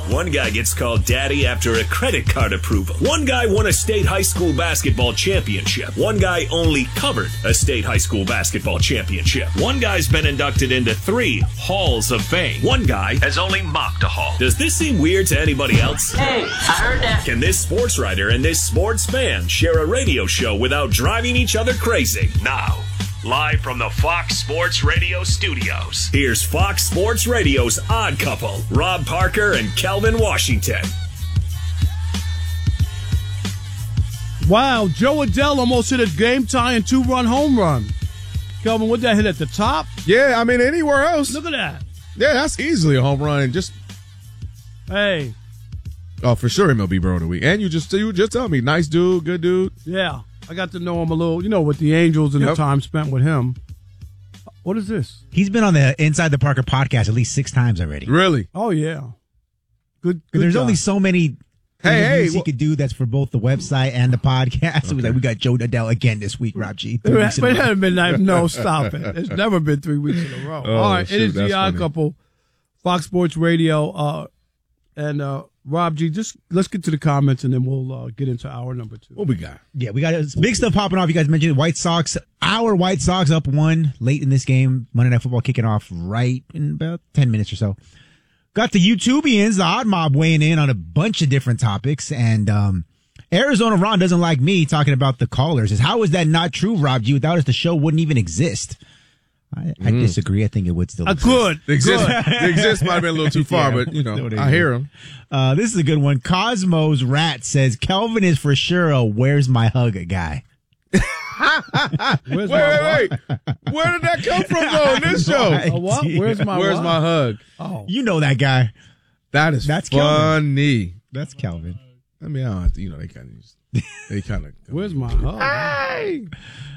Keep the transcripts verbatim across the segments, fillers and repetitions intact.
One guy gets called daddy after a credit card approval. One guy won a state high school basketball championship. One guy only covered a state high school basketball championship. One guy's been inducted into three halls of fame. One guy has only mocked a hall. Does this seem weird to anybody else? Hey, I heard that. Can this sports writer and this sports fan share a radio show without driving each other crazy? Now, live from the Fox Sports Radio studios, here's Fox Sports Radio's Odd Couple, Rob Parker and Kelvin Washington. Wow, Joe Adele almost hit a game-tying two-run home run. Kelvin, what that hit at the top? Yeah, I mean, anywhere else. Look at that. Yeah, that's easily a home run. Just Hey. Oh, for sure, M L B Bro of the Week. And you just you just tell me, nice dude, good dude. Yeah, I got to know him a little, you know, with the Angels and Yep. the time spent with him. What is this? He's been on the Inside the Parker podcast at least six times already. Really? Oh, yeah. Good, good There's guy. only so many Hey, interviews hey, he well- could do that's for both the website and the podcast. It was like, we got Joe Adele again this week, Rob G. Three weeks in a But it row. hasn't been like, no, stop it. It's never been three weeks in a row. Oh, All right, shoot, it is that's the Odd funny. Couple, Fox Sports Radio, uh, and uh, Rob G. Just let's get to the comments and then we'll uh, get into hour number two. What we got? Yeah, we got uh, big stuff popping off. You guys mentioned it. White Sox. Our White Sox up one late in this game. Monday Night Football kicking off right in about ten minutes or so. Got the YouTubians, the Odd Mob, weighing in on a bunch of different topics. And um, Arizona Ron doesn't like me talking about the callers. Is how is that not true, Rob G? Without us, the show wouldn't even exist. I, I Mm. disagree. I think it would still Uh, exist. good. The exist, good. the exist might have been a little too far, Yeah, but, you know, what do I you hear do? him. Uh, this is a good one. Cosmos Rat says, Kelvin is for sure a where's my hug guy. Where's Wait, my wait, wait. Where did that come from, though, in this show? A what? Where's my Where's what? my hug? Oh. You know that guy. That is That's funny. That's Kelvin. I mean, I don't have to, you know, they kind of, they kind of. Where's my hug? Hey!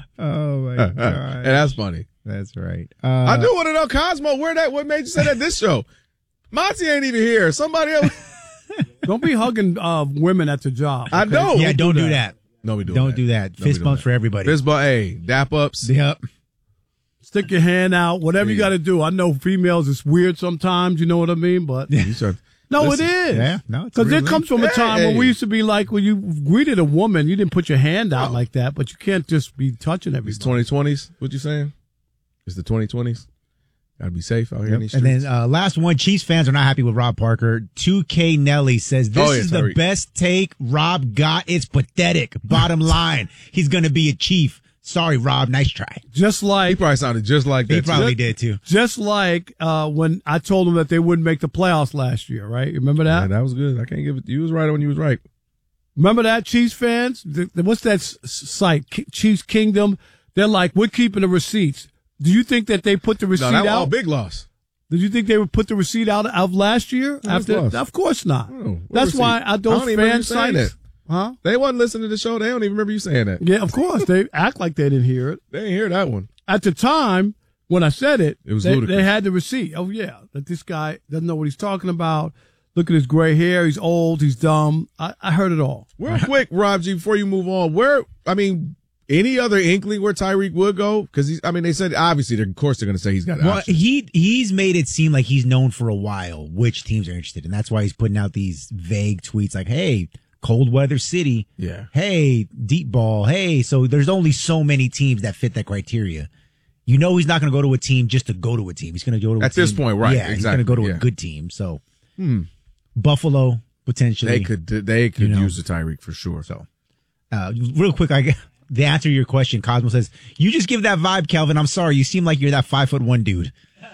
Oh, my And that's funny. That's right. Uh, I do want to know, Cosmo, where that, what made you say that this show? Monty ain't even here. Somebody else. Don't be hugging uh, women at the job. I okay? know. Yeah, don't do that. No, we do Don't do that. No, we Fist do bumps that. for everybody. Fist bump, hey, dap ups. Yep. Stick your hand out, whatever you Yeah. got to do. I know females, it's weird sometimes, you know what I mean? But You start, no, listen, it is. Yeah, no, it's Because really- it comes from a time when Hey. we used to be like, when you greeted a woman, you didn't put your hand out like that, but you can't just be touching It's everybody. twenty twenties. What you saying? It's the twenty twenties. Gotta be safe out here in these And streets. then uh, last one, Chiefs fans are not happy with Rob Parker. two K Nelly says, this Oh, yeah, is the Tyreek. best take Rob got. It's pathetic. Bottom line, he's going to be a Chief. Sorry, Rob. Nice try. Just he like, probably sounded just like that. He too. probably did, too. just like uh, when I told them that they wouldn't make the playoffs last year, right? Remember Yeah, that? that was good. I can't give it. You was right when you was right. Remember that, Chiefs fans? The, the- what's that s- site? K- Chiefs Kingdom? They're like, we're keeping the receipts. Do you think that they put the receipt No, that was out? all big loss. Did you think they would put the receipt out of last year? No, it's After, lost. of course not. Oh, what That's receipt? why I, I those don't even remember fan you saying sites. that. Huh? They wasn't listening to the show. They don't even remember you saying that. Yeah, of course. They act like they didn't hear it. They didn't hear that one. At the time, when I said it, It was they, ludicrous. they had the receipt. Oh, yeah, that this guy doesn't know what he's talking about. Look at his gray hair. He's old. He's dumb. I, I heard it all. Real quick, Rob G, before you move on, where, I mean, any other inkling where Tyreek would go? Because he's, I mean, they said obviously, they're, of course, they're going to say he's got Well, options. he he's made it seem like he's known for a while which teams are interested, and that's why he's putting out these vague tweets like, "Hey, cold weather city, Yeah. Hey, deep ball, hey." So there's only so many teams that fit that criteria. You know, he's not going to go to a team just to go to a team. He's going to go to a At team. this point, right, Yeah, he's exactly, going to go to yeah. a good team. So Hmm. Buffalo potentially. They could, they could You know. use the Tyreek for sure. So, uh, real quick, I the answer to your question, Cosmo says, "You just give that vibe, Kelvin. I'm sorry, you seem like you're that five foot one dude."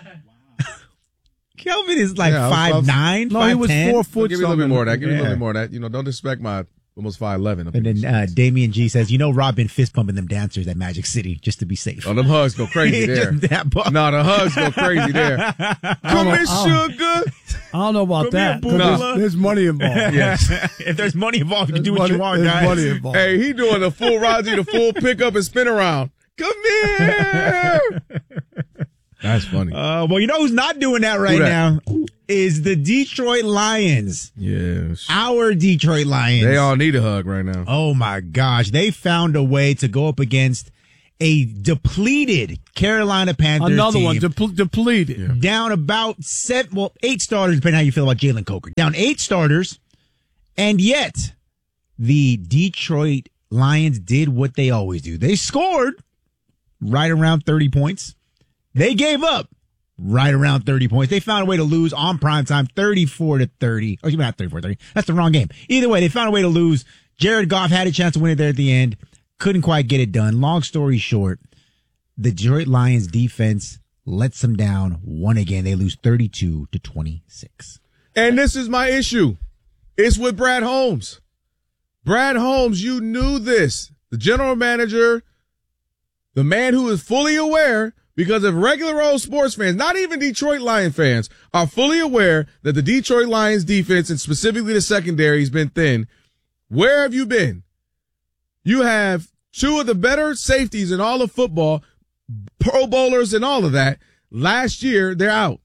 Kelvin is like Yeah, I was- I five was- nine. No, he was four foot Give me a little bit something. more of that. Give me a little Yeah. bit more of that. You know, don't disrespect my almost five eleven. And then uh, Damian G says, "You know, Rob been fist pumping them dancers at Magic City just to be safe." Oh, them hugs go crazy there. Just that ball. No, the hugs go crazy there. Come here, sugar. I don't know about Come that. here, 'cause Boo-Boo. there's, there's money involved. Yes. If there's money involved, you can There's do what you money- want, there's guys. money involved. Hey, he doing the full Raji, the full pickup and spin around. Come here. That's funny. Uh, well, you know who's not doing that right Who that? now is the Detroit Lions. Yes. Our Detroit Lions. They all need a hug right now. Oh my gosh. They found a way to go up against a depleted Carolina Panthers Another team. one, de- depleted. Yeah. Down about seven, well, eight starters, depending on how you feel about Jalen Coker. Down eight starters, and yet the Detroit Lions did what they always do. They scored right around thirty points. They gave up right around thirty points. They found a way to lose on primetime, thirty-four to thirty. Oh, you mean not thirty-four thirty. That's the wrong game. Either way, they found a way to lose. Jared Goff had a chance to win it there at the end. Couldn't quite get it done. Long story short, the Detroit Lions defense lets them down one again. They lose thirty-two to twenty-six. And this is my issue. It's with Brad Holmes. Brad Holmes, you knew this. The general manager, the man who is fully aware, because if regular old sports fans, not even Detroit Lion fans, are fully aware that the Detroit Lions defense and specifically the secondary has been thin, where have you been? You have two of the better safeties in all of football, Pro Bowlers and all of that. Last year, they're out.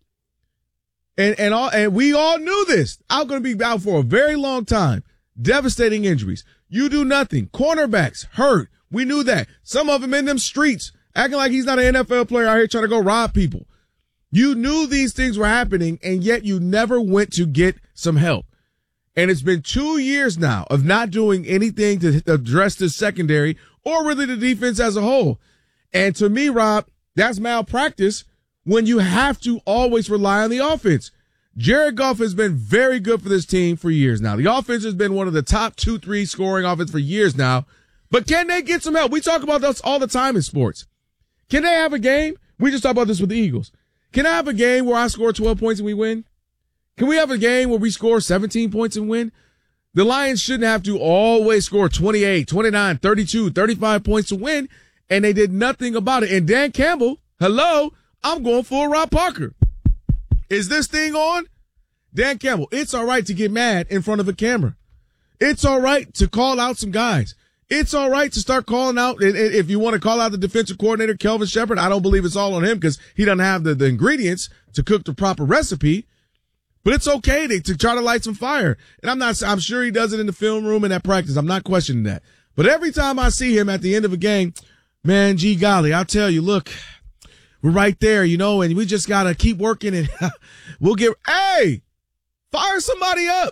And and all and we all knew this. I'm going to be out for a very long time. Devastating injuries. You do nothing. Cornerbacks hurt. We knew that. Some of them in them streets, acting like he's not an N F L player out here trying to go rob people. You knew these things were happening, and yet you never went to get some help. And it's been two years now of not doing anything to address this secondary or really the defense as a whole. And to me, Rob, that's malpractice when you have to always rely on the offense. Jared Goff has been very good for this team for years now. The offense has been one of the top two, three scoring offense for years now. But can they get some help? We talk about this all the time in sports. Can they have a game? We just talked about this with the Eagles. Can I have a game where I score twelve points and we win? Can we have a game where we score seventeen points and win? The Lions shouldn't have to always score twenty-eight, twenty-nine, thirty-two, thirty-five points to win, and they did nothing about it. And Dan Campbell, hello, I'm going for Rob Parker. Is this thing on? Dan Campbell, it's all right to get mad in front of a camera. It's all right to call out some guys. It's all right to start calling out. And if you want to call out the defensive coordinator, Kelvin Shepard, I don't believe it's all on him because he doesn't have the, the ingredients to cook the proper recipe. But it's okay to, to try to light some fire. And I'm not, I'm sure he does it in the film room and at practice. I'm not questioning that. But every time I see him at the end of a game, man, gee golly, I'll tell you, look, we're right there, you know, and we just got to keep working and we'll get, hey, fire somebody up.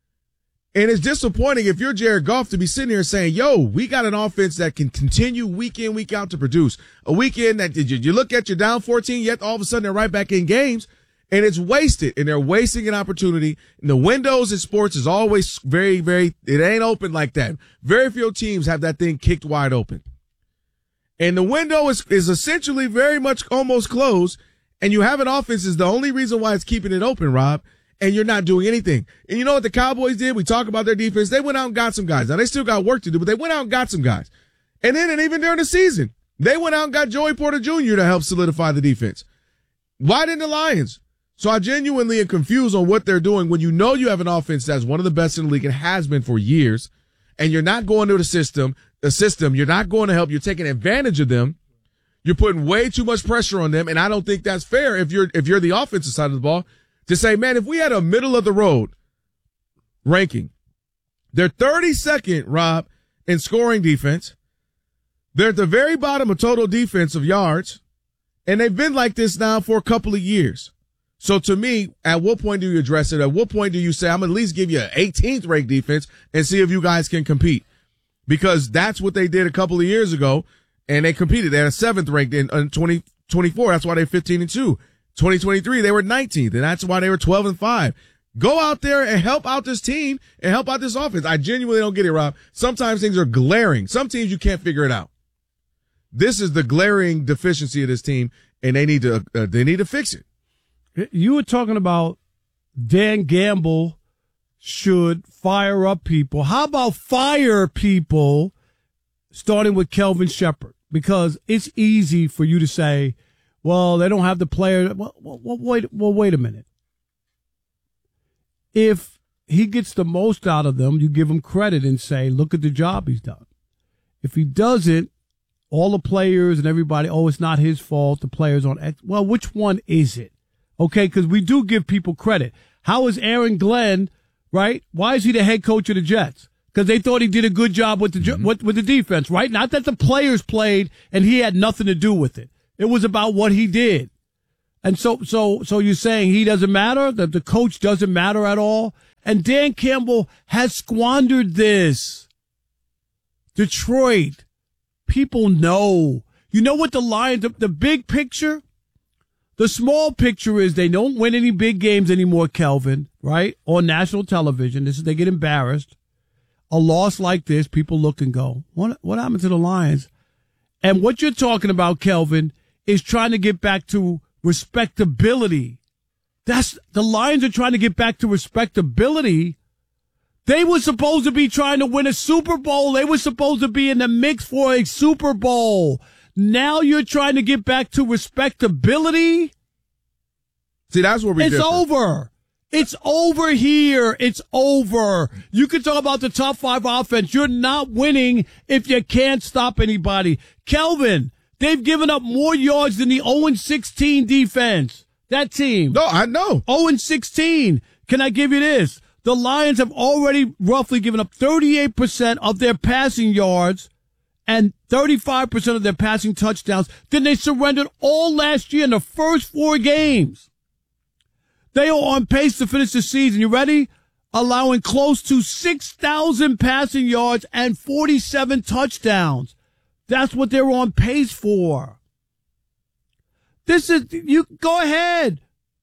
And it's disappointing if you're Jared Goff to be sitting here saying, yo, we got an offense that can continue week in, week out to produce. A weekend that you, you look at, you're down fourteen, yet all of a sudden they're right back in games. And it's wasted, and they're wasting an opportunity. And the windows in sports is always very, very, it ain't open like that. Very few teams have that thing kicked wide open. And the window is, is essentially very much almost closed, and you have an offense is the only reason why it's keeping it open, Rob, and you're not doing anything. And you know what the Cowboys did? We talk about their defense. They went out and got some guys. Now, they still got work to do, but they went out and got some guys. And then, and even during the season, they went out and got Joey Porter Junior to help solidify the defense. Why didn't the Lions? So I genuinely am confused on what they're doing when you know you have an offense that's one of the best in the league and has been for years, and you're not going to the system, the system, you're not going to help, you're taking advantage of them, you're putting way too much pressure on them, and I don't think that's fair if you're if you're the offensive side of the ball to say, man, if we had a middle of the road ranking, they're thirty-second, Rob, in scoring defense. They're at the very bottom of total defensive yards, and they've been like this now for a couple of years. So to me, at what point do you address it? At what point do you say, I'm going to at least give you an eighteenth ranked defense and see if you guys can compete? Because that's what they did a couple of years ago, and they competed. They had a seventh ranked in, in twenty twenty-four. That's why they're fifteen and two. twenty twenty-three, they were nineteenth, and that's why they were twelve and five. Go out there and help out this team and help out this offense. I genuinely don't get it, Rob. Sometimes things are glaring. Some teams you can't figure it out. This is the glaring deficiency of this team, and they need to uh, they need to fix it. You were talking about Dan Campbell should fire up people. How about fire people starting with Kelvin Shepard? Because it's easy for you to say, well, they don't have the player. Well, well, wait, well, wait a minute. If he gets the most out of them, you give him credit and say, look at the job he's done. If he doesn't, all the players and everybody, oh, it's not his fault. The players on X. Well, which one is it? Okay, because we do give people credit. How is Aaron Glenn, right? Why is he the head coach of the Jets? because they thought he did a good job with the mm-hmm. with, with the defense, right? Not that the players played and he had nothing to do with it. It was about what he did. And so, so, so you're saying he doesn't matter, that the coach doesn't matter at all? And Dan Campbell has squandered this. Detroit, people know. You know what the Lions, the, the big picture? The small picture is they don't win any big games anymore, Kelvin, right? On national television. This is, they get embarrassed. A loss like this, people look and go, what, what happened to the Lions? And what you're talking about, Kelvin, is trying to get back to respectability. That's, the Lions are trying to get back to respectability. They were supposed to be trying to win a Super Bowl. They were supposed to be in the mix for a Super Bowl. Now you're trying to get back to respectability. See, that's where we It's differ. over. It's over here. It's over. You can talk about the top five offense. You're not winning if you can't stop anybody. Kelvin, they've given up more yards than the oh and sixteen defense. That team. No, I know. oh and sixteen. Can I give you this? The Lions have already roughly given up thirty-eight percent of their passing yards and thirty-five percent of their passing touchdowns. Then they surrendered all last year in the first four games. They are on pace to finish the season. You ready? Allowing close to six thousand passing yards and forty-seven touchdowns. That's what they're on pace for. This is, you go ahead.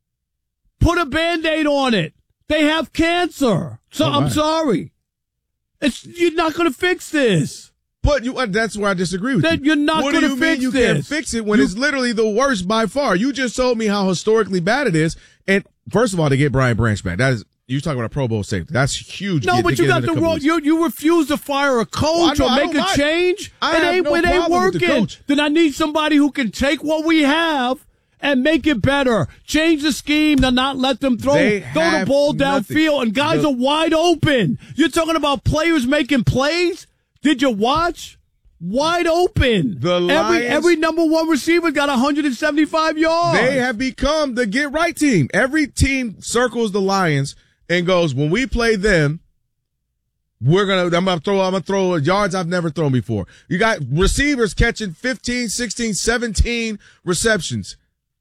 Put a Band-Aid on it. They have cancer. So oh I'm sorry. It's, you're not going to fix this. But you, that's where I disagree with That you. you're not what going do to you fix mean you this? can't fix it when You- it's literally the worst by far? You just told me how historically bad it is. And first of all, to get Brian Branch back, that is, you're talking about a Pro Bowl safety. That's huge. No, to, but to you get got in a the couple wrong. weeks. You you refuse to fire a coach Well, I know, or make I a don't change. I it have ain't no it ain't problem with the working. coach. Then I need somebody who can take what we have and make it better. Change the scheme to not let them throw They throw the have ball nothing. downfield. And guys The- are wide open. You're talking about players making plays. Did you watch? Wide open. The every Lions- every number one receiver got one hundred seventy-five yards. They have become the get right team. Every team circles the Lions and goes, when we play them, we're gonna, I'm gonna throw, I'm gonna throw yards I've never thrown before. You got receivers catching fifteen, sixteen, seventeen receptions.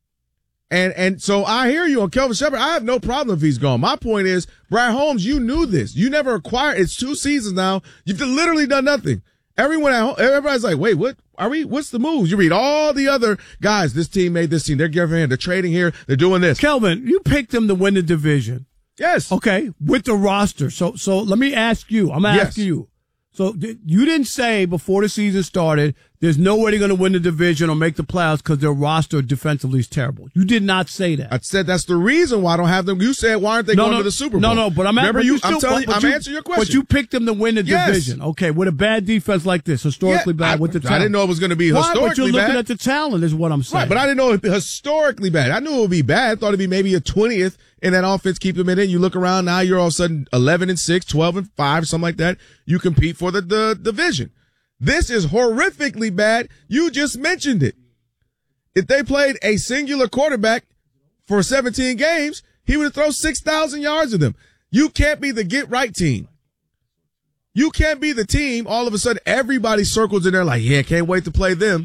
And, and so I hear you on Kelvin Shepherd. I have no problem if he's gone. My point is, Brad Holmes, you knew this. You never acquired, it's two seasons now. You've literally done nothing. Everyone at home, everybody's like, wait, what are we, what's the moves? You read all the other guys, this team made this team. They're giving in, they're trading here. They're doing this. Kelvin, you picked them to win the division. Yes. Okay, with the roster. So, so let me ask you. I'm Yes. asking you. So th- you didn't say before the season started, there's no way they're going to win the division or make the playoffs because their roster defensively is terrible. You did not say that. I said that's the reason why I don't have them. You said why aren't they no, going no, to the Super Bowl? No, no, but I'm remember but you. still, I'm telling but you. I'm you, answering your question. But you picked them to win the Yes. division. Okay, with a bad defense like this, historically Yeah, bad I, with the I talent. didn't know it was going to be Why? historically But you're looking bad. at the talent, is what I'm saying. Right, but I didn't know it was historically bad. I knew it would be bad. I thought it'd be maybe a twentieth in that offense, keep them in it. You look around now, you're all of a sudden eleven and six, twelve and five, something like that. You compete for the, the division. This is horrifically bad. You just mentioned it. If they played a singular quarterback for seventeen games, he would throw six thousand yards of them. You can't be the get right team. You can't be the team. All of a sudden, everybody circles in there like, yeah, can't wait to play them.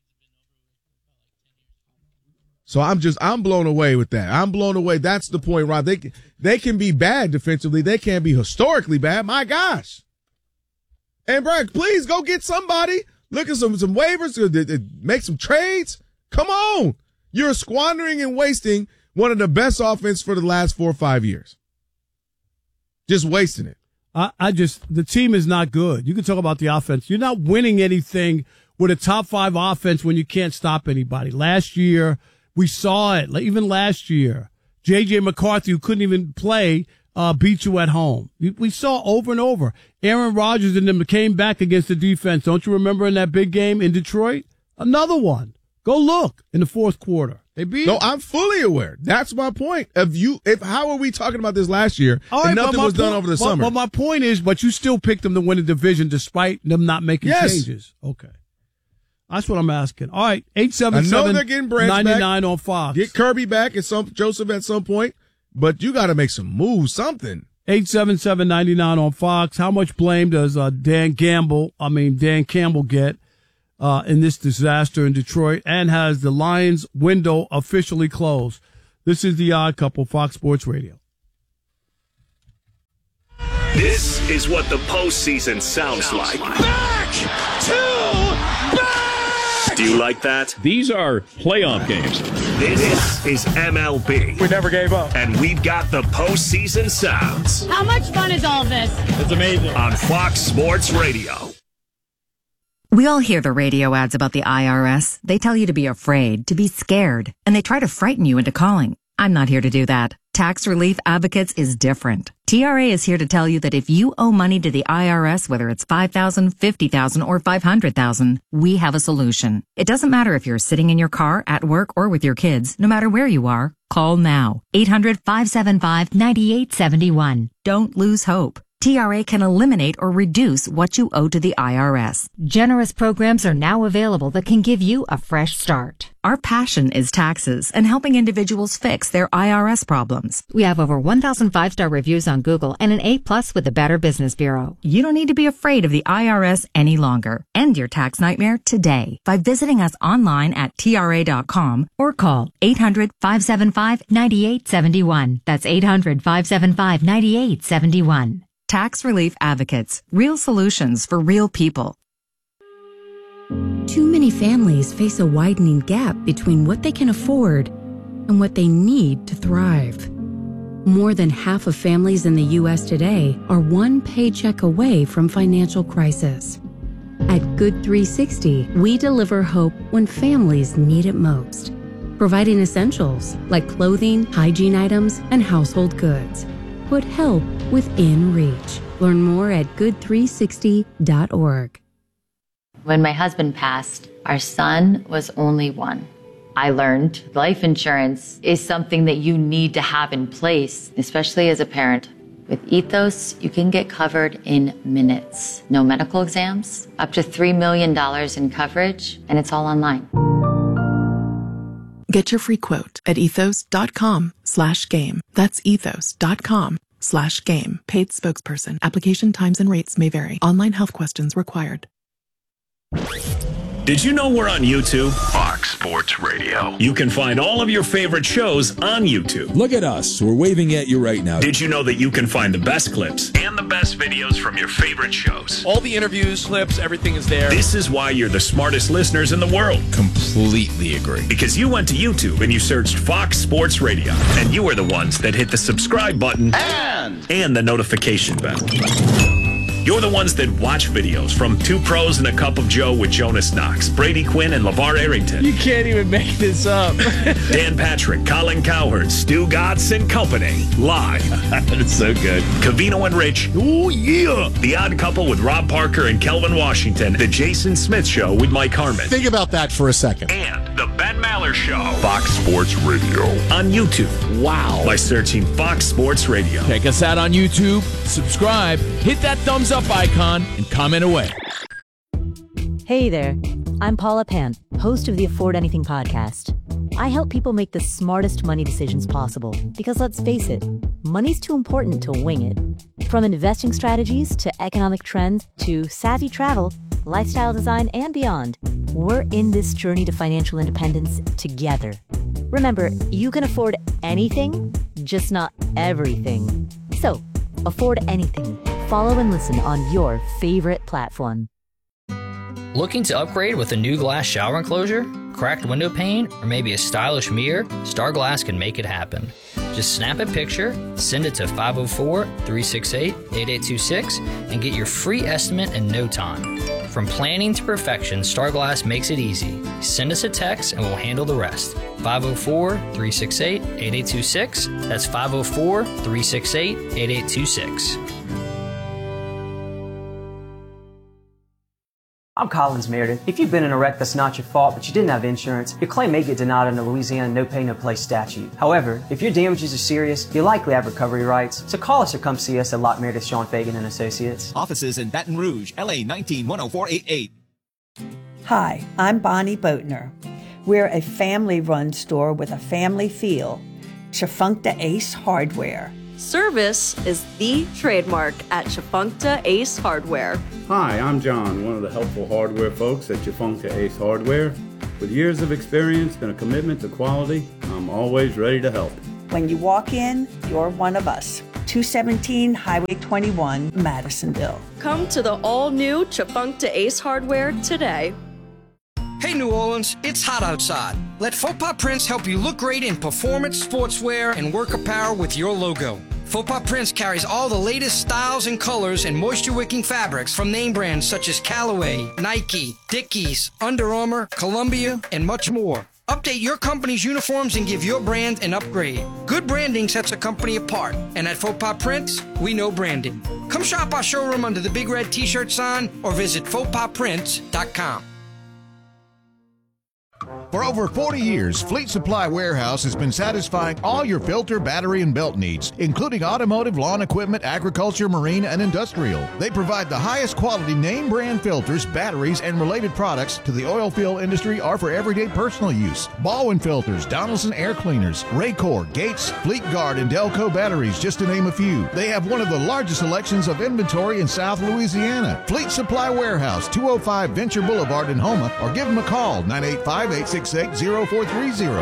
So I'm just, I'm blown away with that. I'm blown away. That's the point, Rob. They, they can be bad defensively. They can't be historically bad. My gosh. And Brad, please go get somebody. Look at some, some waivers, make some trades. Come on. You're squandering and wasting one of the best offense for the last four or five years. Just wasting it. I, I just, the team is not good. You can talk about the offense. You're not winning anything with a top five offense when you can't stop anybody. Last year, we saw it. Even last year, J J McCarthy, who couldn't even play, uh, beat you at home. We, we saw over and over. Aaron Rodgers and them came back against the defense. Don't you remember in that big game in Detroit? Another one. Go look in the fourth quarter. They beat. No, I'm fully aware. That's my point. If you, if how are we talking about this last year All and right, nothing but was done point- over the but, summer? But my point is, but you still picked them to win the division despite them not making Yes. changes. Okay. That's what I'm asking. All right, eight seven I know seven they're getting Branch back. ninety-nine on Fox. Get Kirby back at some Joseph at some point, but you got to make some moves, something. eight seven seven, nine nine on Fox. How much blame does uh, Dan Gamble, I mean Dan Campbell get uh, in this disaster in Detroit? And has the Lions window officially closed? This is The Odd Couple, Fox Sports Radio. This is what the postseason sounds like. Back to back! Do you like that? These are playoff games. This is M L B. We never gave up. And we've got the postseason sounds. How much fun is all this? It's amazing. On Fox Sports Radio. We all hear the radio ads about the I R S. They tell you to be afraid, to be scared, and they try to frighten you into calling. I'm not here to do that. Tax Relief Advocates is different. T R A is here to tell you that if you owe money to the I R S, whether it's five thousand dollars, fifty thousand dollars, or five hundred thousand dollars, we have a solution. It doesn't matter if you're sitting in your car, at work, or with your kids. No matter where you are, call now. eight hundred, five seven five, nine eight seven one. Don't lose hope. T R A can eliminate or reduce what you owe to the I R S. Generous programs are now available that can give you a fresh start. Our passion is taxes and helping individuals fix their I R S problems. We have over one thousand five-star reviews on Google and an A plus with the Better Business Bureau. You don't need to be afraid of the I R S any longer. End your tax nightmare today by visiting us online at T R A dot com or call eight hundred, five seven five, nine eight seven one. That's eight hundred, five seven five, nine eight seven one. Tax Relief Advocates. Real solutions for real people. Too many families face a widening gap between what they can afford and what they need to thrive. More than half of families in the U S today are one paycheck away from financial crisis. At Good three sixty, we deliver hope when families need it most, providing essentials like clothing, hygiene items, and household goods. Put help within reach. Learn more at good three sixty dot org. When my husband passed, our son was only one. I learned life insurance is something that you need to have in place, especially as a parent. With Ethos, you can get covered in minutes. No medical exams, up to three million dollars in coverage, and it's all online. Get your free quote at ethos.com slash game. That's ethos.com slash game. Paid spokesperson. Application times and rates may vary. Online health questions required. Did you know we're on YouTube? Fox Sports Radio. You can find all of your favorite shows on YouTube. Look at us. We're waving at you right now. Did you know that you can find the best clips and the best videos from your favorite shows? All the interviews, clips, everything is there. This is why you're the smartest listeners in the world. Completely agree. Because you went to YouTube and you searched Fox Sports Radio. And you were the ones that hit the subscribe button and, and the notification bell. You're the ones that watch videos from Two Pros and a Cup of Joe with Jonas Knox, Brady Quinn, and LeVar Arrington. You can't even make this up. Dan Patrick, Colin Cowherd, Stu Gatz and Company. Live. That's so good. Covino and Rich. Oh, yeah. The Odd Couple with Rob Parker and Kelvin Washington. The Jason Smith Show with Mike Harmon. Think about that for a second. And The Ben Maller Show. Fox Sports Radio. On YouTube. Wow. By searching Fox Sports Radio. Check us out on YouTube. Subscribe. Hit that thumbs up icon and comment away. Hey there, I'm Paula Pan, host of the Afford Anything podcast. I help people make the smartest money decisions possible because let's face it, money's too important to wing it. From investing strategies to economic trends to savvy travel, lifestyle design, and beyond, we're in this journey to financial independence together. Remember, you can afford anything, just not everything. So, afford anything. Follow and listen on your favorite platform. Looking to upgrade with a new glass shower enclosure, cracked window pane, or maybe a stylish mirror? Star Glass can make it happen. Just snap a picture, send it to five oh four, three six eight, eight eight two six, and get your free estimate in no time. From planning to perfection, Star Glass makes it easy. Send us a text and we'll handle the rest. five oh four, three six eight, eight eight two six. That's five oh four, three six eight, eight eight two six. I'm Collins Meredith. If you've been in a wreck that's not your fault, but you didn't have insurance, your claim may get denied under Louisiana No Pay No Play statute. However, if your damages are serious, you likely have recovery rights. So call us or come see us at Lott Meredith, Sean Fagan and Associates. Offices in Baton Rouge, L A nineteen one oh four eighty-eight. Hi, I'm Bonnie Boatner. We're a family-run store with a family feel. Chafunkta Ace Hardware. Service is the trademark at Chifuncta Ace Hardware. Hi, I'm John, one of the helpful hardware folks at Chifuncta Ace Hardware. With years of experience and a commitment to quality, I'm always ready to help. When you walk in, you're one of us. two seventeen Highway twenty-one, Madisonville. Come to the all-new Chifuncta Ace Hardware today. Hey New Orleans, it's hot outside. Let Faux Pas Prints help you look great in performance, sportswear, and work apparel with your logo. Faux Pas Prints carries all the latest styles and colors and moisture-wicking fabrics from name brands such as Callaway, Nike, Dickies, Under Armour, Columbia, and much more. Update your company's uniforms and give your brand an upgrade. Good branding sets a company apart. And at Faux Pas Prints, we know branding. Come shop our showroom under the big red t-shirt sign or visit faux pas prints dot com. For over forty years, Fleet Supply Warehouse has been satisfying all your filter, battery, and belt needs, including automotive, lawn equipment, agriculture, marine, and industrial. They provide the highest quality name brand filters, batteries, and related products to the oil field industry or for everyday personal use. Baldwin filters, Donaldson air cleaners, Raycor, Gates, Fleet Guard, and Delco batteries, just to name a few. They have one of the largest selections of inventory in South Louisiana. Fleet Supply Warehouse, two oh five Venture Boulevard in Houma, or give them a call, nine eight five, eight six six, zero four three zero.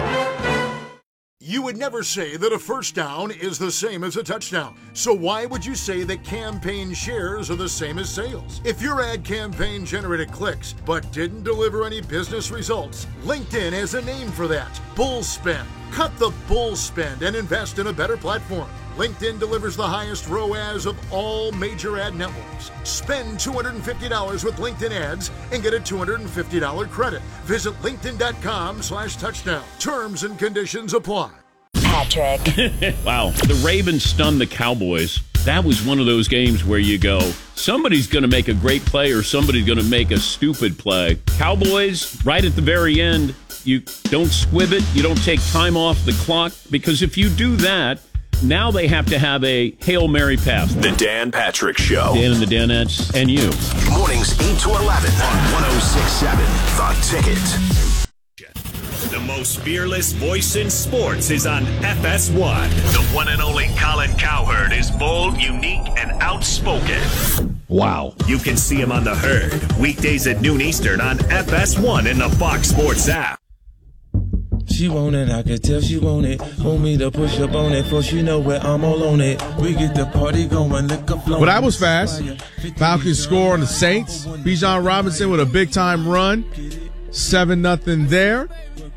You would never say that a first down is the same as a touchdown. So why would you say that campaign shares are the same as sales? If your ad campaign generated clicks but didn't deliver any business results, LinkedIn has a name for that: bull spend. Cut the bull spend and invest in a better platform. LinkedIn delivers the highest R O A S of all major ad networks. Spend two hundred fifty dollars with LinkedIn ads and get a two hundred fifty dollars credit. Visit linkedin.com slash touchdown. Terms and conditions apply. Patrick. Wow. The Ravens stunned the Cowboys. That was one of those games where you go, somebody's going to make a great play or somebody's going to make a stupid play. Cowboys, right at the very end, you don't squib it. You don't take time off the clock, because if you do that, now they have to have a Hail Mary pass. The Dan Patrick Show. Dan and the Danettes and you. Mornings eight to eleven on one oh six point seven The Ticket. The most fearless voice in sports is on F S one. The one and only Colin Cowherd is bold, unique, and outspoken. Wow. You can see him on The Herd, weekdays at noon Eastern on F S one in the Fox Sports app. She want it, I can tell she want it. Want me to push up on it, for she know where I'm all on it. We get the party going, lick a flow. But that was fast. Falcons score on the Saints. Bijan Robinson with a big-time run. seven nothing there.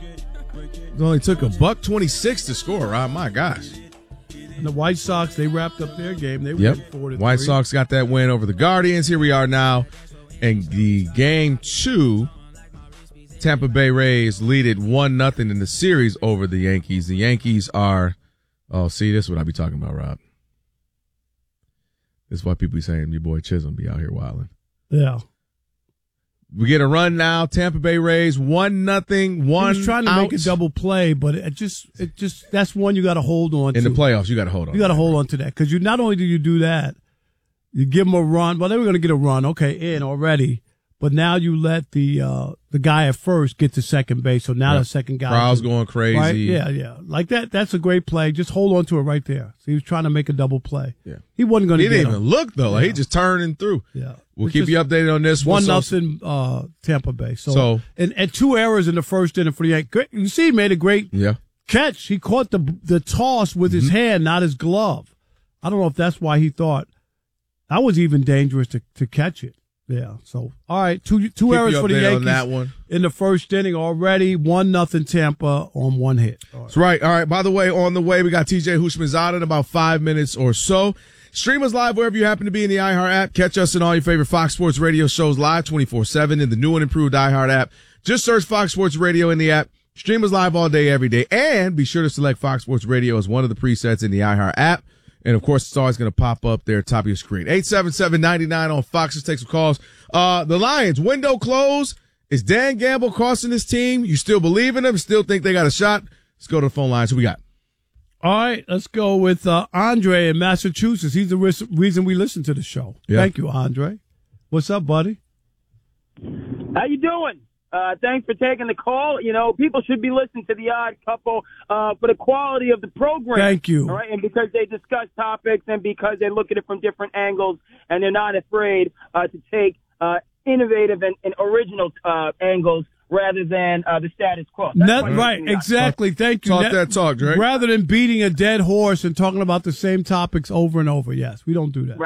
It only took a buck twenty-six to score, Rob. My gosh. And the White Sox, they wrapped up their game. They Yep. went four to White three. Sox got that win over the Guardians. Here we are now in the game two. Tampa Bay Rays lead it one nothing in the series over the Yankees. The Yankees are, oh, see, this is what I be talking about, Rob. This is why people be saying your boy Chisholm be out here wilding. Yeah. We get a run now. Tampa Bay Rays one nothing. One He was trying to out. make a double play, but it just, it just, that's one you got to hold on to. In the playoffs, you got to hold on. You got to hold on to that, because you not only do you do that, you give them a run. Well, they were going to get a run, okay, in already, but now you let the uh, the guy at first get to second base. So now Yep. the second guy, Crowd's going crazy. Right? Yeah, yeah, like that. That's a great play. Just hold on to it right there. So he was trying to make a double play. Yeah, he wasn't going to. He get didn't him. even look though. Like Yeah. he just turned and threw. Yeah. We'll It's keep just you updated on this one. So- nothing uh, Tampa Bay. So, So- and, and two errors in the first inning for the Yankees. Great- You see, he made a great Yeah. catch. He caught the the toss with his Mm-hmm. hand, not his glove. I don't know if that's why he thought that was even dangerous to, to catch it. Yeah. So all right, two two Keep errors you for the updated on Yankees that one. in the first inning already. One nothing Tampa on one hit. That's right. All right. By the way, on the way, we got T J Hushmanzada in about five minutes or so. Stream us live wherever you happen to be in the iHeart app. Catch us in all your favorite Fox Sports Radio shows live twenty-four seven in the new and improved iHeart app. Just search Fox Sports Radio in the app. Stream us live all day, every day. And be sure to select Fox Sports Radio as one of the presets in the iHeart app. And, of course, it's always going to pop up there top of your screen. eight seven seven, nine nine on Fox. Let's take some calls. Uh, the Lions, window closed. Is Dan Gamble costing this team? You still believe in them? Still think they got a shot? Let's go to the phone lines. Who we got? All right, let's go with uh, Andre in Massachusetts. He's the ris- reason we listen to the show. Yeah. Thank you, Andre. What's up, buddy? How you doing? Uh, Uh, thanks for taking the call. You know, people should be listening to The Odd Couple uh, for the quality of the program. Thank you. All right, and because they discuss topics and because they look at it from different angles and they're not afraid uh, to take uh, innovative and, and original uh, angles rather than uh, the status quo. Net, right, exactly. Thank you. Talk Net, that talk, Drake. Rather than beating a dead horse and talking about the same topics over and over. Yes, we don't do that.